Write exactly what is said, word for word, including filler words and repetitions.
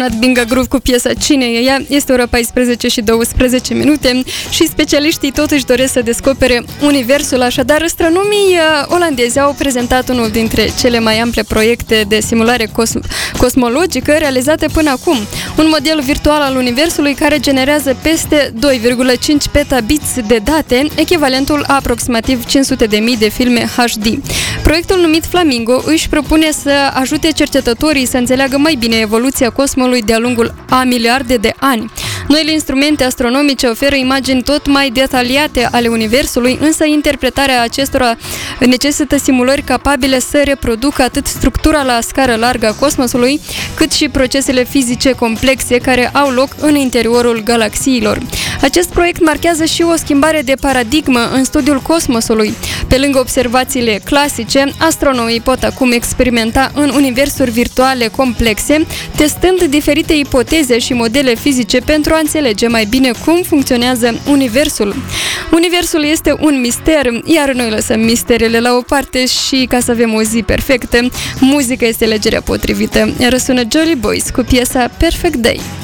Binga Groove cu piesa Cine e ea? Este ora paisprezece și douăsprezece minute și specialiștii totuși doresc să descopere universul, așadar astronomii olandezi au prezentat unul dintre cele mai ample proiecte de simulare cos- cosmologică realizate până acum. Un model virtual al universului care generează peste doi virgulă cinci petabits de date, echivalentul a aproximativ cinci sute de mii de filme H D. Proiectul numit Flamingo își propune să ajute cercetătorii să înțeleagă mai bine evoluția cosmosului de-a lungul a miliarde de ani. Noile instrumente astronomice oferă imagini tot mai detaliate ale universului, însă interpretarea acestora necesită simulări capabile să reproducă atât structura la scară largă a cosmosului, cât și procesele fizice complexe care au loc în interiorul galaxiilor. Acest proiect marchează și o schimbare de paradigmă în studiul cosmosului. Pe lângă observațiile clasice, astronomii pot acum experimenta în universuri virtuale complexe, testând diferite ipoteze și modele fizice pentru a înțelege mai bine cum funcționează universul. Universul este un mister, iar noi lăsăm misterele la o parte și ca să avem o zi perfectă, muzica este alegerea potrivită. Răsună Jolly Boys cu piesa Perfect Day.